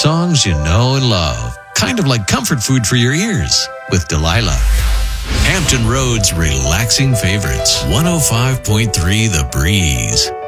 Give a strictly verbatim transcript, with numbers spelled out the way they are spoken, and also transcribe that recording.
songs you know and love. Kind of like comfort food for your ears with Delilah. Hampton Roads relaxing favorites. one oh five point three The Breeze.